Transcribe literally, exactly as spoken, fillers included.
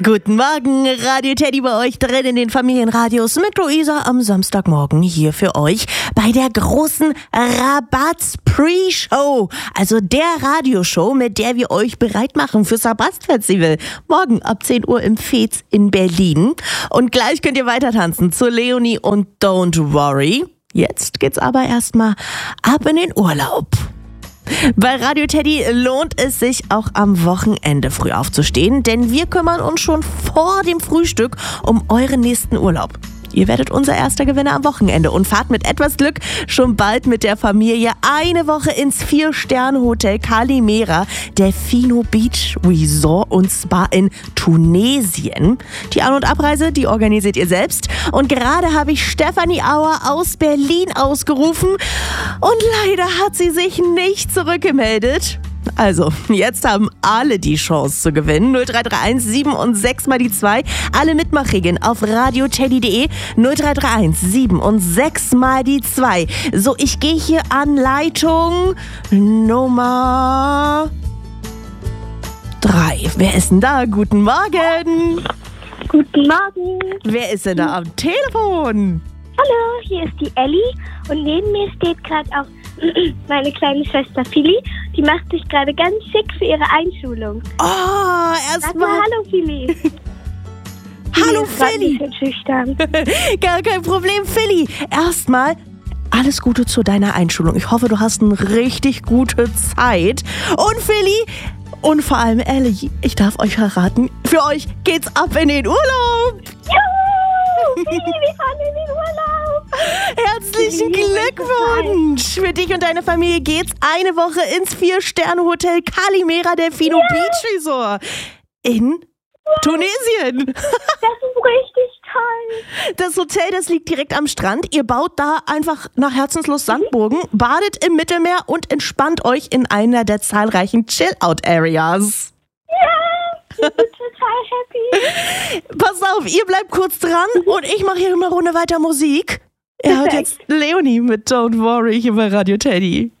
Guten Morgen, Radio Teddy bei euch drin in den Familienradios mit Luisa am Samstagmorgen hier für euch bei der großen Rabatz Pre-Show, also der Radioshow, mit der wir euch bereit machen fürs Rabatz-Festival. Morgen ab zehn Uhr im Fez in Berlin. Und gleich könnt ihr weiter tanzen zu Leonie und Don't Worry. Jetzt geht's aber erstmal ab in den Urlaub. Bei Radio Teddy lohnt es sich auch am Wochenende früh aufzustehen, denn wir kümmern uns schon vor dem Frühstück um euren nächsten Urlaub. Ihr werdet unser erster Gewinner am Wochenende und fahrt mit etwas Glück schon bald mit der Familie eine Woche ins Vier-Sterne-Hotel Calimera, Delfino Beach Resort und Spa in Tunesien. Die An- und Abreise, die organisiert ihr selbst. Und gerade habe ich Stefanie Auer aus Berlin ausgerufen und leider hat sie sich nicht zurückgemeldet. Also, jetzt haben alle die Chance zu gewinnen. null drei drei eins sieben und sechs mal die zwei. Alle Mitmachregeln auf radioteddy punkt de. null drei drei eins sieben und sechs mal die zwei. So, ich gehe hier an Leitung Nummer drei. Wer ist denn da? Guten Morgen. Guten Morgen. Wer ist denn da am Telefon? Hallo, hier ist die Elli und neben mir steht gerade auch meine kleine Schwester Philly. Die macht sich gerade ganz schick für ihre Einschulung. Oh, Sag erstmal. mal hallo, Philly. Hallo, Philly. Philly. Ist ein bisschen schüchtern. Gar kein Problem, Philly. Erstmal alles Gute zu deiner Einschulung. Ich hoffe, du hast eine richtig gute Zeit. Und Philly und vor allem Ellie, ich darf euch verraten, für euch geht's ab in den Urlaub. Juhu, Philly, wir fahren in den Urlaub. Herzlichen Glückwunsch! Für dich und deine Familie geht's eine Woche ins Vier-Sterne-Hotel Calimera Delfino ja. Beach Resort in Tunesien. Das ist richtig toll. Das Hotel, das liegt direkt am Strand. Ihr baut da einfach nach Herzenslust Sandburgen, badet im Mittelmeer und entspannt euch in einer der zahlreichen Chill-Out-Areas. Ja, ich bin total happy. Pass auf, ihr bleibt kurz dran und ich mache hier eine Runde weiter Musik. Ihr hört jetzt Leonie mit Don't Worry hier bei Radio Teddy.